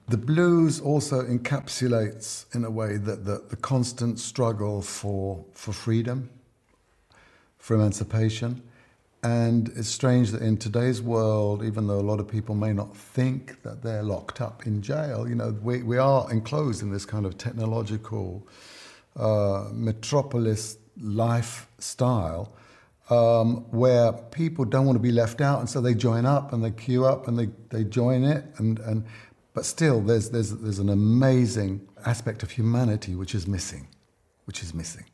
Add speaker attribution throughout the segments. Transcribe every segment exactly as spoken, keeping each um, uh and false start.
Speaker 1: The blues also encapsulates, in a way, that the, the constant struggle for for freedom, for emancipation. And it's strange that in today's world, even though a lot of people may not think that they're locked up in jail, you know, we, we are enclosed in this kind of technological uh, metropolis lifestyle um, where people don't want to be left out, and so they join up and they queue up and they, they join it. And, and but still, there's, there's, there's an amazing aspect of humanity which is missing, which is missing.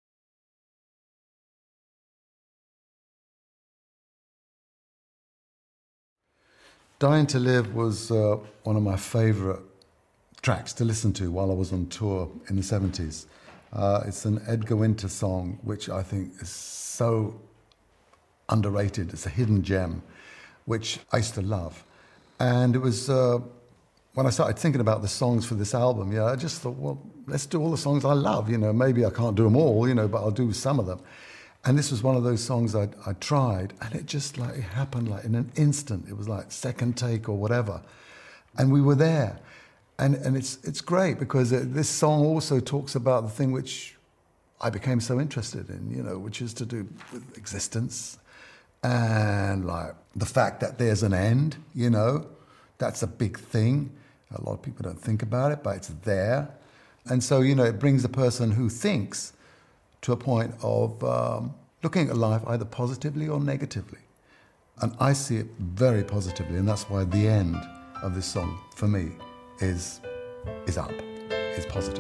Speaker 1: Dying to Live was uh, one of my favourite tracks to listen to while I was on tour in the seventies. Uh, it's an Edgar Winter song, which I think is so underrated. It's a hidden gem, which I used to love. And it was, uh, when I started thinking about the songs for this album, yeah, I just thought, well, let's do all the songs I love. You know, maybe I can't do them all, you know, but I'll do some of them. And this was one of those songs I I tried, and it just like it happened like in an instant. It was like second take or whatever, and we were there, and and it's it's great because it, this song also talks about the thing which I became so interested in, you know, which is to do with existence, and like the fact that there's an end. You know, that's a big thing. A lot of people don't think about it, but it's there, and so you know it brings the person who thinks to a point of um, looking at life either positively or negatively. And I see it very positively, and that's why the end of this song, for me, is, is up, is positive.